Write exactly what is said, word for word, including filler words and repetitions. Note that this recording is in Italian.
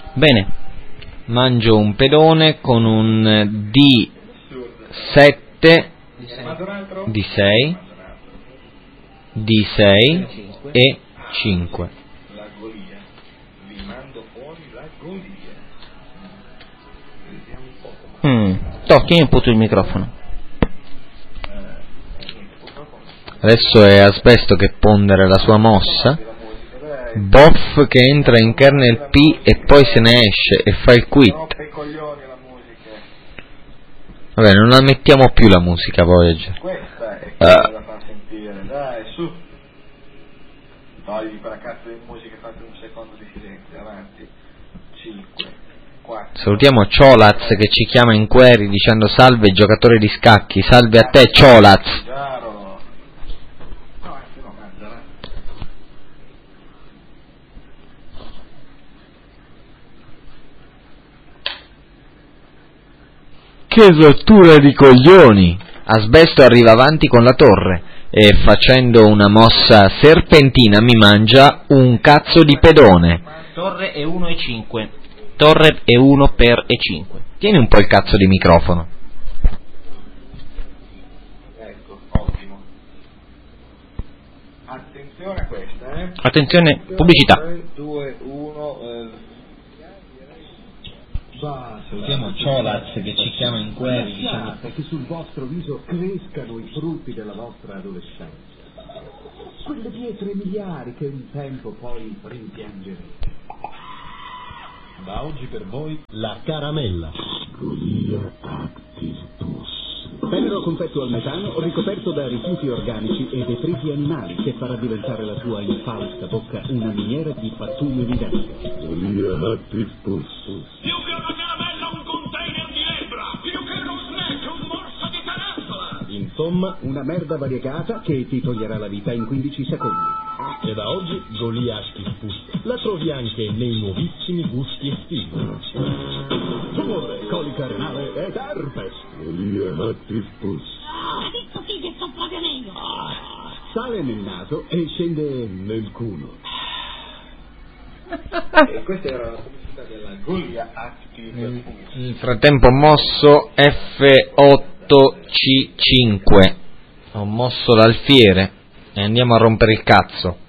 Bene, mangio un pedone con un D sette, D sei, D sei e cinque. La Golia, vi mando fuori la Golia. Vediamo un po'. Mm. Toh, tieni un po' tu il microfono. Adesso è Asbesto che pondera la sua mossa. Boff che entra in kernel P e poi se ne esce e fa il quit. Vabbè, non la mettiamo più la musica Voyager. Questa è quella uh. da far sentire, dai, su. Togli quella cazzo di musica e fate un secondo di silenzio, avanti. cinque, quattro. Salutiamo Ciolaz che ci chiama in query dicendo salve giocatore di scacchi, salve a te Ciolaz. Che rottura di coglioni! Asbesto arriva avanti con la torre e facendo una mossa serpentina mi mangia un cazzo di pedone. Torre e uno e cinque. Torre e uno per e cinque. Tieni un po' il cazzo di microfono. Ecco, ottimo. Attenzione a questa, eh. Attenzione, pubblicità. tre, due, uno, eh. Salutiamo Ciolaz che ci chiama in query dicendo che sul vostro viso crescano i frutti della vostra adolescenza, quelle pietre miliari che un tempo poi rimpiangerete. Da oggi per voi la caramella Golia Activus, tenero confetto al metano ricoperto da rifiuti organici e detriti animali che farà diventare la tua infausta bocca una miniera di pattuglie viventi. Golia Activus. Più che una caramella, un container di lebbra! Più che uno snack, un morso di tarantola! Insomma, una merda variegata che ti toglierà la vita in quindici secondi. E da oggi Golia Activus la trovi anche nei nuovissimi gusti estivi. Tumore, colica renale ed herpes. Golia Activus. Ah, zitto sì che sto proprio meglio! Sale nel naso e scende nel culo. E questa era la pubblicità della Golia Activus. nel frattempo mosso F otto C cinque. Ho mosso l'alfiere e andiamo a rompere il cazzo.